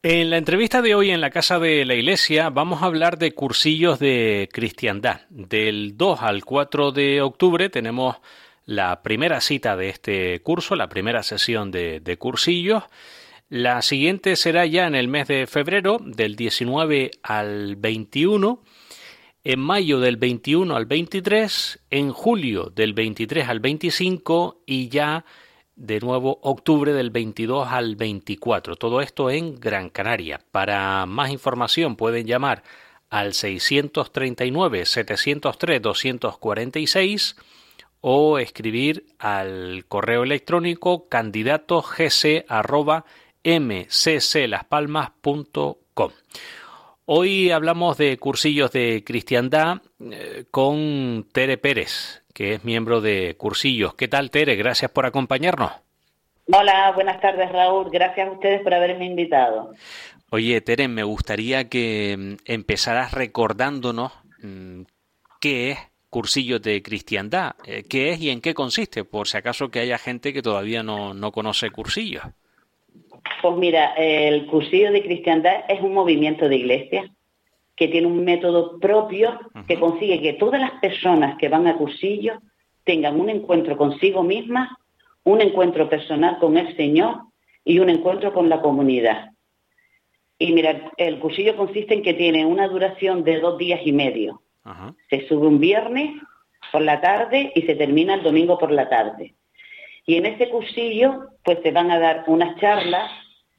En la entrevista de hoy en la Casa de la Iglesia vamos a hablar de cursillos de cristiandad. Del 2 al 4 de octubre tenemos la primera cita de este curso, la primera sesión de cursillos. La siguiente será ya en el mes de febrero, del 19 al 21, en mayo del 21 al 23, en julio del 23 al 25 y ya de nuevo octubre del 22 al 24. Todo esto en Gran Canaria. Para más información pueden llamar al 639-703-246 o escribir al correo electrónico candidatogc@mcclaspalmas.com. Hoy hablamos de cursillos de cristiandad con Tere Pérez, que es miembro de Cursillos. ¿Qué tal, Tere? Gracias por acompañarnos. Hola, buenas tardes, Raúl. Gracias a ustedes por haberme invitado. Oye, Tere, me gustaría que empezaras recordándonos qué es Cursillos de Cristiandad, qué es y en qué consiste, por si acaso que haya gente que todavía no conoce Cursillos. Pues mira, el Cursillo de Cristiandad es un movimiento de iglesia que tiene un método propio que consigue que todas las personas que van a cursillos tengan un encuentro consigo mismas, un encuentro personal con el Señor y un encuentro con la comunidad. Y mira, el cursillo consiste en que tiene una duración de 2 días y medio. Se sube un viernes por la tarde y se termina el domingo por la tarde. Y en ese cursillo pues se van a dar unas charlas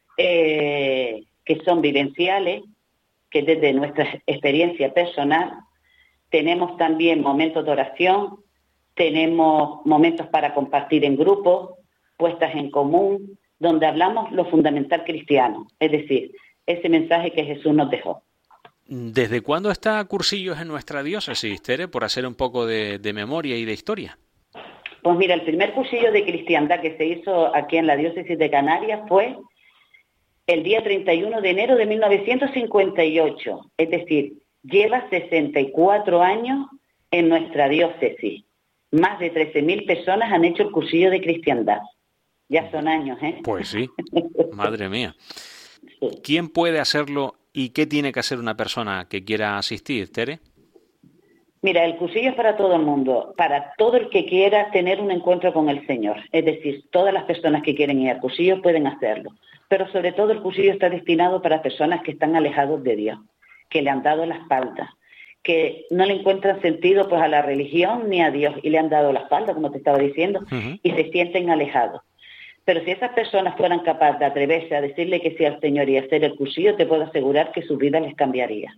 que son vivenciales, que desde nuestra experiencia personal tenemos también momentos de oración, tenemos momentos para compartir en grupo, puestas en común, donde hablamos lo fundamental cristiano, es decir, ese mensaje que Jesús nos dejó. ¿Desde cuándo está Cursillos en nuestra diócesis, Tere, por hacer un poco de memoria y de historia? Pues mira, el primer cursillo de cristiandad que se hizo aquí en la diócesis de Canarias fue el día 31 de enero de 1958, es decir, lleva 64 años en nuestra diócesis. Más de 13.000 personas han hecho el cursillo de cristiandad. Ya son años, ¿eh? Pues sí, madre mía. Sí. ¿Quién puede hacerlo y qué tiene que hacer una persona que quiera asistir, Tere? Mira, el cursillo es para todo el mundo, para todo el que quiera tener un encuentro con el Señor. Es decir, todas las personas que quieren ir al cursillo pueden hacerlo. Pero sobre todo el cursillo está destinado para personas que están alejados de Dios, que le han dado la espalda, que no le encuentran sentido pues a la religión ni a Dios y le han dado la espalda, como te estaba diciendo, y se sienten alejados. Pero si esas personas fueran capaces de atreverse a decirle que sí al Señor y hacer el cursillo, te puedo asegurar que su vida les cambiaría.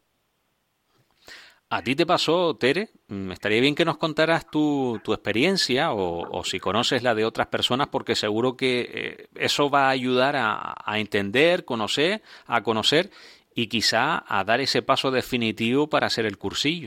¿A ti te pasó, Tere? Estaría bien que nos contaras tu experiencia o si conoces la de otras personas, porque seguro que eso va a ayudar a entender, a conocer y quizá a dar ese paso definitivo para hacer el cursillo.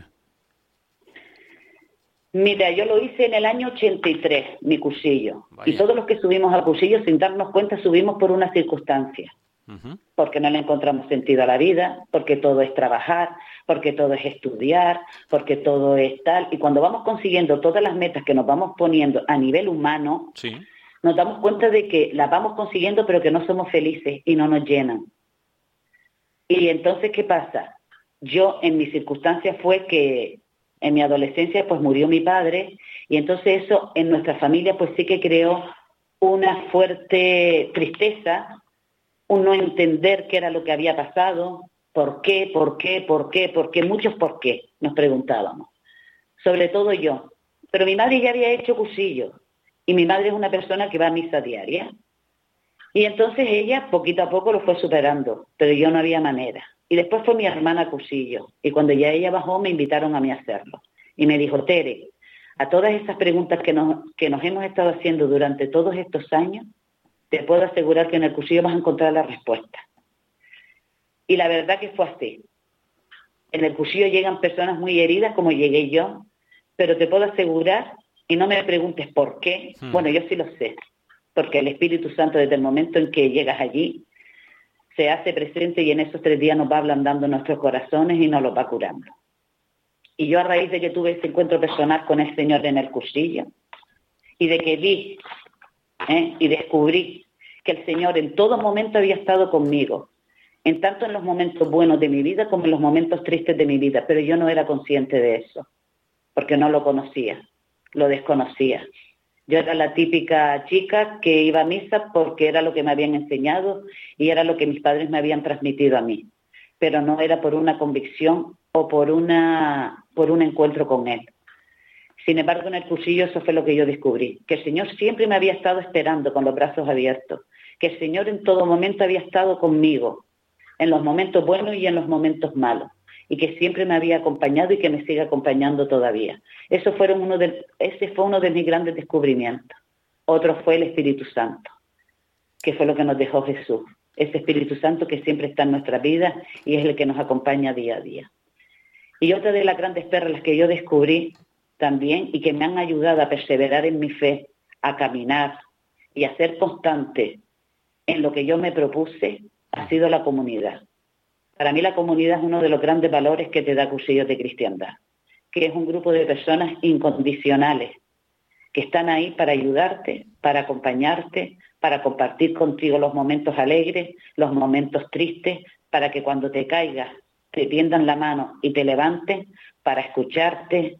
Mira, yo lo hice en el año 83, mi cursillo. Vaya. Y todos los que subimos al cursillo, sin darnos cuenta, subimos por una circunstancia. Porque no le encontramos sentido a la vida, porque todo es trabajar, porque todo es estudiar, porque todo es tal. Y cuando vamos consiguiendo todas las metas que nos vamos poniendo a nivel humano, sí, nos damos cuenta de que las vamos consiguiendo, pero que no somos felices y no nos llenan. Y entonces, ¿qué pasa? Yo, en mi circunstancia fue que en mi adolescencia pues murió mi padre, y entonces eso en nuestra familia pues sí que creó una fuerte tristeza, un no entender qué era lo que había pasado, por qué, muchos por qué, nos preguntábamos. Sobre todo yo. Pero mi madre ya había hecho cursillo, y mi madre es una persona que va a misa diaria. Y entonces ella poquito a poco lo fue superando, pero yo no había manera. Y después fue mi hermana a cursillo, y cuando ya ella bajó me invitaron a mí a hacerlo. Y me dijo, Tere, a todas esas preguntas que nos hemos estado haciendo durante todos estos años, te puedo asegurar que en el cursillo vas a encontrar la respuesta. Y la verdad que fue así. En el cursillo llegan personas muy heridas, como llegué yo, pero te puedo asegurar, y no me preguntes por qué, bueno, yo sí lo sé, porque el Espíritu Santo desde el momento en que llegas allí, se hace presente y en esos 3 días nos va ablandando nuestros corazones y nos los va curando. Y yo a raíz de que tuve ese encuentro personal con el Señor en el cursillo, y de que vi y descubrí que el Señor en todo momento había estado conmigo, en tanto en los momentos buenos de mi vida como en los momentos tristes de mi vida, pero yo no era consciente de eso, porque no lo conocía, lo desconocía. Yo era la típica chica que iba a misa porque era lo que me habían enseñado y era lo que mis padres me habían transmitido a mí, pero no era por una convicción o por un encuentro con Él. Sin embargo, en el cursillo eso fue lo que yo descubrí, que el Señor siempre me había estado esperando con los brazos abiertos, que el Señor en todo momento había estado conmigo, en los momentos buenos y en los momentos malos, y que siempre me había acompañado y que me sigue acompañando todavía. Ese fue uno de mis grandes descubrimientos. Otro fue el Espíritu Santo, que fue lo que nos dejó Jesús. Ese Espíritu Santo que siempre está en nuestra vida y es el que nos acompaña día a día. Y otra de las grandes perlas que yo descubrí también y que me han ayudado a perseverar en mi fe, a caminar y a ser constante en lo que yo me propuse, ha sido la comunidad. Para mí la comunidad es uno de los grandes valores que te da Cursillos de Cristiandad, que es un grupo de personas incondicionales, que están ahí para ayudarte, para acompañarte, para compartir contigo los momentos alegres, los momentos tristes, para que cuando te caigas te tiendan la mano y te levanten, para escucharte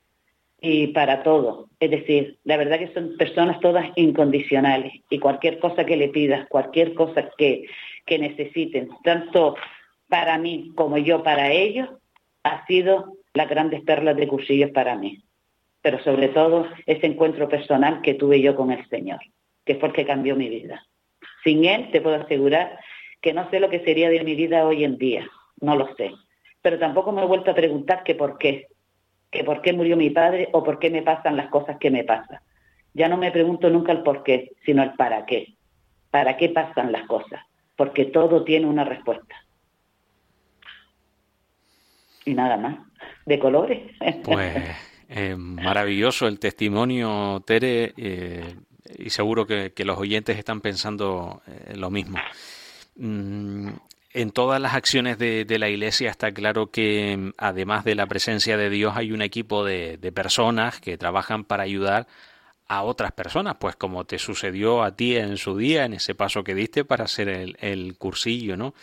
y para todo. Es decir, la verdad que son personas todas incondicionales y cualquier cosa que le pidas, cualquier cosa que necesiten, tanto para mí como yo para ellos, ha sido las grandes perlas de Cursillos para mí. Pero sobre todo ese encuentro personal que tuve yo con el Señor, que fue el que cambió mi vida. Sin Él te puedo asegurar que no sé lo que sería de mi vida hoy en día, no lo sé. Pero tampoco me he vuelto a preguntar que por qué murió mi padre o por qué me pasan las cosas que me pasan. Ya no me pregunto nunca el por qué, sino el para qué. ¿Para qué pasan las cosas? Porque todo tiene una respuesta. Y nada más, de colores. Pues maravilloso el testimonio, Tere, y seguro que los oyentes están pensando lo mismo. En todas las acciones de la Iglesia está claro que además de la presencia de Dios hay un equipo de personas que trabajan para ayudar a otras personas, pues como te sucedió a ti en su día, en ese paso que diste para hacer el cursillo, ¿no?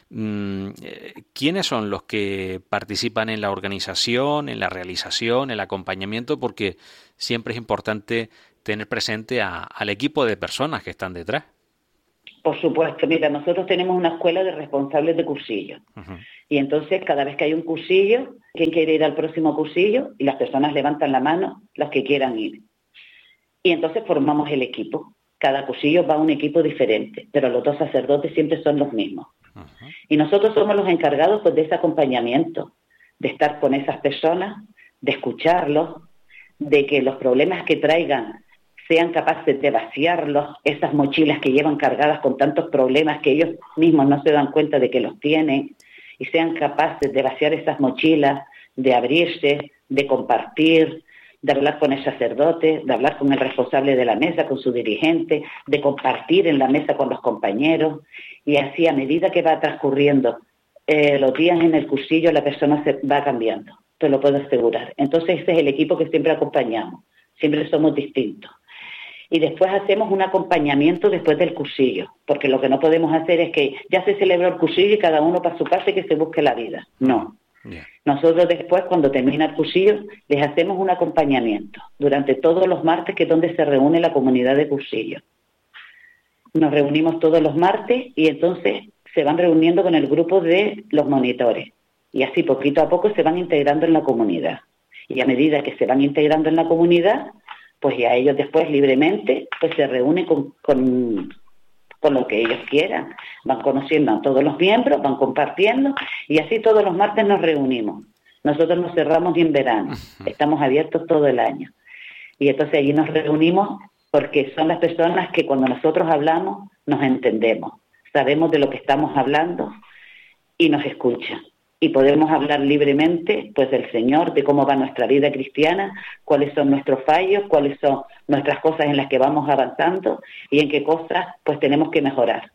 ¿Quiénes son los que participan en la organización, en la realización, el acompañamiento? Porque siempre es importante tener presente al equipo de personas que están detrás. Por supuesto, mira, nosotros tenemos una escuela de responsables de cursillo. Uh-huh. Y entonces cada vez que hay un cursillo, ¿quién quiere ir al próximo cursillo? Y las personas levantan la mano, los que quieran ir. Y entonces formamos el equipo. Cada cursillo va a un equipo diferente, pero los dos sacerdotes siempre son los mismos. Uh-huh. Y nosotros somos los encargados pues, de ese acompañamiento, de estar con esas personas, de escucharlos, de que los problemas que traigan sean capaces de vaciarlos, esas mochilas que llevan cargadas con tantos problemas que ellos mismos no se dan cuenta de que los tienen, y sean capaces de vaciar esas mochilas, de abrirse, de compartir, de hablar con el sacerdote, de hablar con el responsable de la mesa, con su dirigente, de compartir en la mesa con los compañeros, y así a medida que va transcurriendo los días en el cursillo, la persona se va cambiando, te lo puedo asegurar. Entonces ese es el equipo que siempre acompañamos, siempre somos distintos. Y después hacemos un acompañamiento después del cursillo, porque lo que no podemos hacer es que ya se celebró el cursillo y cada uno para su casa y que se busque la vida. No. Yeah. Nosotros después, cuando termina el cursillo, les hacemos un acompañamiento durante todos los martes, que es donde se reúne la comunidad de cursillo. Nos reunimos todos los martes y entonces se van reuniendo con el grupo de los monitores. Y así poquito a poco se van integrando en la comunidad. Y a medida que se van integrando en la comunidad, pues ya ellos después libremente pues se reúnen con lo que ellos quieran. Van conociendo a todos los miembros, van compartiendo y así todos los martes nos reunimos. Nosotros nos cerramos ni en verano, estamos abiertos todo el año. Y entonces allí nos reunimos porque son las personas que cuando nosotros hablamos nos entendemos, sabemos de lo que estamos hablando y nos escuchan. Y podemos hablar libremente pues del Señor, de cómo va nuestra vida cristiana, cuáles son nuestros fallos, cuáles son nuestras cosas en las que vamos avanzando y en qué cosas pues tenemos que mejorar.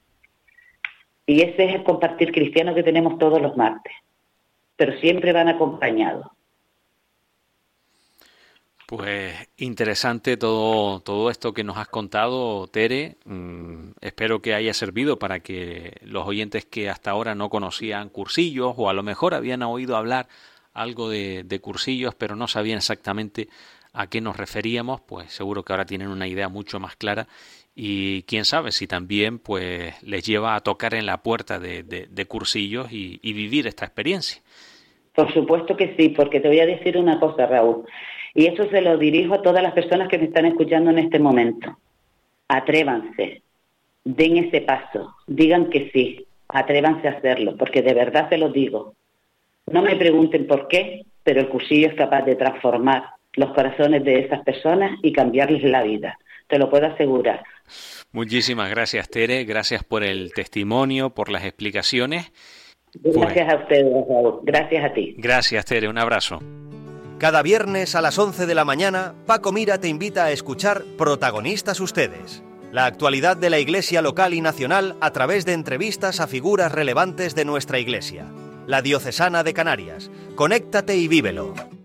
Y ese es el compartir cristiano que tenemos todos los martes, pero siempre van acompañados. Pues interesante todo esto que nos has contado, Tere. Espero que haya servido para que los oyentes que hasta ahora no conocían cursillos, o a lo mejor habían oído hablar algo de cursillos, pero no sabían exactamente a qué nos referíamos, pues seguro que ahora tienen una idea mucho más clara, y quién sabe si también pues les lleva a tocar en la puerta de cursillos y vivir esta experiencia. Por supuesto que sí, porque te voy a decir una cosa, Raúl, y eso se lo dirijo a todas las personas que me están escuchando en este momento. Atrévanse, den ese paso, digan que sí, atrévanse a hacerlo, porque de verdad se lo digo. No me pregunten por qué, pero el cursillo es capaz de transformar los corazones de esas personas y cambiarles la vida, te lo puedo asegurar. Muchísimas gracias, Tere, gracias por el testimonio, por las explicaciones. Gracias a ustedes, Raúl. Gracias a ti. Gracias, Tere, un abrazo. Cada viernes a las 11 de la mañana, Paco Mira te invita a escuchar Protagonistas Ustedes, la actualidad de la Iglesia local y nacional a través de entrevistas a figuras relevantes de nuestra Iglesia. La Diocesana de Canarias. Conéctate y vívelo.